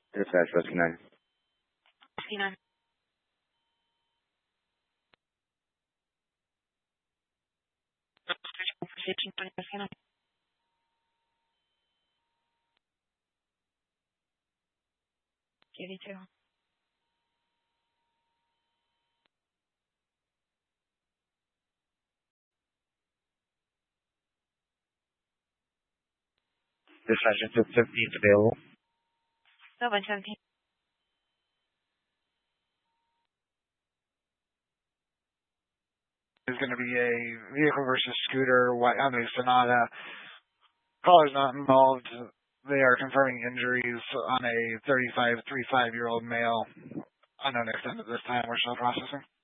Dispatch, Rescue 9. Rescue 9. Conversation for Rescue 9. KV2. Dispatch, it's 15 available. No, 117. There's going to be a vehicle versus scooter, white Hyundai Sonata. Caller's not involved. They are confirming injuries on a 35-year-old male. Unknown extent at this time. We're still processing.